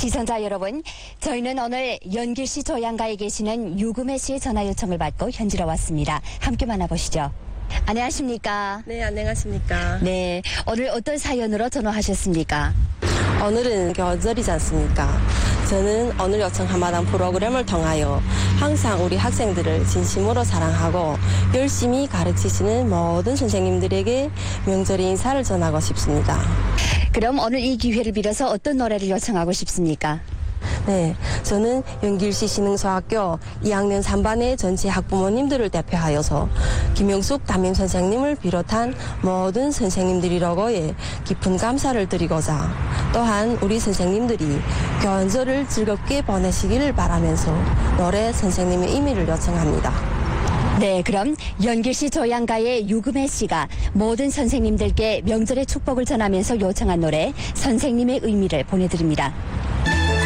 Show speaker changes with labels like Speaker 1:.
Speaker 1: 시청자 여러분, 저희는 오늘 연길시 조양가에 계시는 유금혜 씨의 전화 요청을 받고 현지로 왔습니다. 함께 만나보시죠. 안녕하십니까?
Speaker 2: 네, 안녕하십니까.
Speaker 1: 네, 오늘 어떤 사연으로 전화하셨습니까?
Speaker 2: 오늘은 겨울이지 않습니까? 저는 오늘 요청 한마당 프로그램을 통하여 항상 우리 학생들을 진심으로 사랑하고 열심히 가르치시는 모든 선생님들에게 명절의 인사를 전하고 싶습니다.
Speaker 1: 그럼 오늘 이 기회를 빌어서 어떤 노래를 요청하고 싶습니까?
Speaker 2: 네, 저는 연길시 신흥소학교 2학년 3반의 전체 학부모님들을 대표하여서 김영숙 담임 선생님을 비롯한 모든 선생님들이라고에 깊은 감사를 드리고자 또한 우리 선생님들이 교원절을 즐겁게 보내시기를 바라면서 노래 선생님의 임의를 요청합니다.
Speaker 1: 네, 그럼 연길시 조양가의 유금혜 씨가 모든 선생님들께 명절의 축복을 전하면서 요청한 노래 선생님의 의미를 보내드립니다.